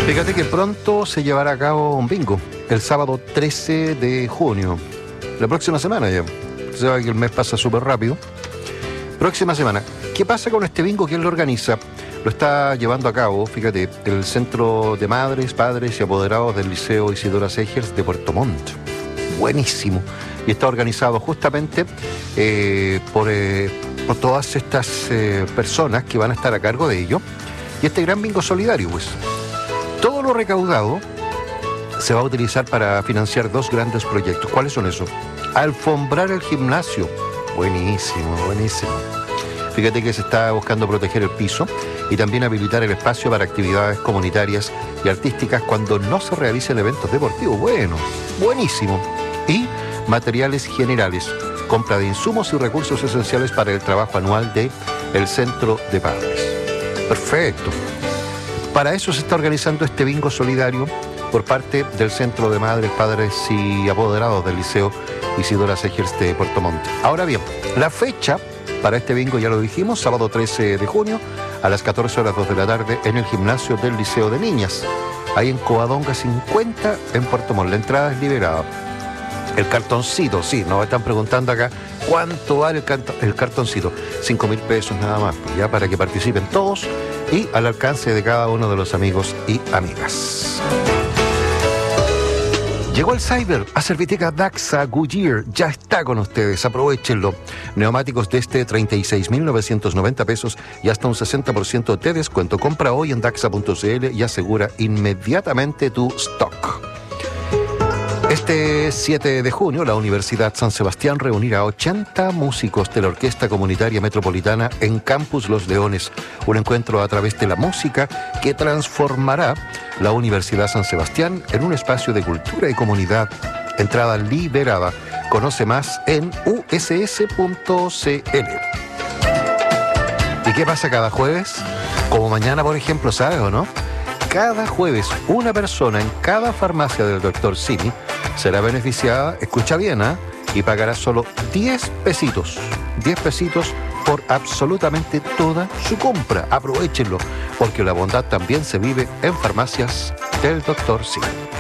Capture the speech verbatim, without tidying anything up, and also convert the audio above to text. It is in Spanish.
Fíjate que pronto se llevará a cabo un bingo, el sábado trece de junio, la próxima semana ya. Se ve que el mes pasa súper rápido. Próxima semana. ¿Qué pasa con este bingo? ¿Quién lo organiza? Lo está llevando a cabo, fíjate, el Centro de Madres, Padres y Apoderados del Liceo Isidora Segers de Puerto Montt. Buenísimo. Y está organizado justamente eh, por, eh, por todas estas eh, personas que van a estar a cargo de ello. Y este gran bingo solidario, pues. Todo lo recaudado se va a utilizar para financiar dos grandes proyectos. ¿Cuáles son esos? Alfombrar el gimnasio. Buenísimo, buenísimo. Fíjate que se está buscando proteger el piso y también habilitar el espacio para actividades comunitarias y artísticas cuando no se realicen eventos deportivos. Bueno, buenísimo. Y materiales generales, compra de insumos y recursos esenciales para el trabajo anual de el Centro de Padres. Perfecto. Para eso se está organizando este bingo solidario por parte del Centro de Madres, Padres y Apoderados del Liceo Isidora Segers de Puerto Montt. Ahora bien, la fecha para este bingo ya lo dijimos, sábado trece de junio a las catorce horas dos de la tarde en el gimnasio del Liceo de Niñas, ahí en Covadonga cincuenta en Puerto Montt. La entrada es liberada. El cartoncito, sí, nos están preguntando acá cuánto vale el, cart el cartoncito. Cinco mil pesos nada más, ya para que participen todos y al alcance de cada uno de los amigos y amigas. Llegó el Cyber a Serviteca Daxa Goodyear, ya está con ustedes, aprovechenlo. Neumáticos desde treinta y seis mil novecientos noventa pesos y hasta un sesenta por ciento de descuento. Compra hoy en daxa punto c l y asegura inmediatamente tu stock. Este siete de junio, la Universidad San Sebastián reunirá a ochenta músicos de la Orquesta Comunitaria Metropolitana en Campus Los Leones. Un encuentro a través de la música que transformará la Universidad San Sebastián en un espacio de cultura y comunidad. Entrada liberada. Conoce más en u s s punto c l. ¿Y qué pasa cada jueves? Como mañana, por ejemplo, ¿sabes o no? Cada jueves, una persona en cada farmacia del doctor Simi será beneficiada, escucha bien, ¿eh? Y pagará solo diez pesitos. diez pesitos por absolutamente toda su compra. Aprovechenlo, porque la bondad también se vive en farmacias del doctor Simi.